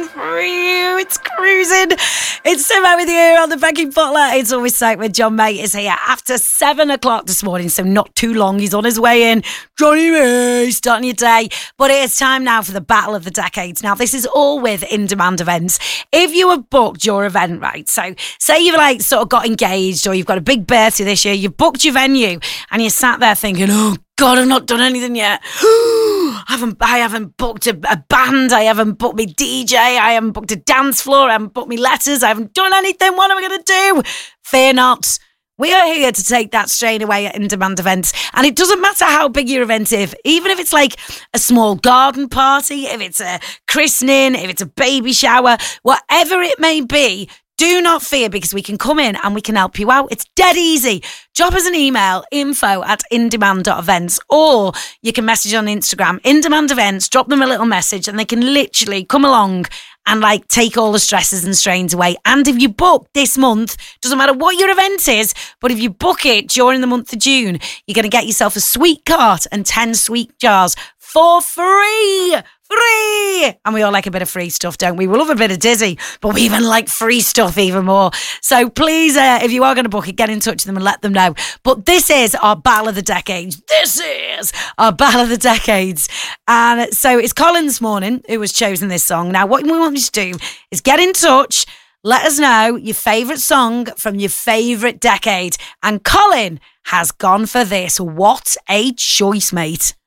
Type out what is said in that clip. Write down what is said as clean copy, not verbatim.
It's cruising. It's Simo with you on the Becky Butler. It's Always Psych with John Mate is here after 7 o'clock this morning, so not too long. He's on his way in. Johnny May, starting your day. But it is time now for the Battle of the Decades. Now, this is all with in-demand events. If you have booked your event, right, so say you've sort of got engaged or you've got a big birthday this year, you've booked your venue and you sat there thinking, oh, God, I've not done anything yet. I haven't booked a band. I haven't booked me DJ. I haven't booked a dance floor. I haven't booked me letters. I haven't done anything. What am I going to do? Fear not. We are here to take that strain away at in-demand events. And it doesn't matter how big your event is, even if it's like a small garden party, if it's a christening, if it's a baby shower, whatever it may be, do not fear, because we can come in and we can help you out. It's dead easy. Drop us an email, info@indemand.events, or you can message on Instagram, in-demand events, drop them a little message and they can literally come along and take all the stresses and strains away. And if you book this month, doesn't matter what your event is, but if you book it during the month of June, you're going to get yourself a sweet cart and 10 sweet jars for free. Free! And we all like a bit of free stuff, don't we? We love a bit of Dizzy, but we even like free stuff even more. So please, if you are going to book it, get in touch with them and let them know. But this is our Battle of the Decades. This is our Battle of the Decades. And so it's Colin this morning who has chosen this song. Now, what we want you to do is get in touch, let us know your favourite song from your favourite decade. And Colin has gone for this. What a choice, mate.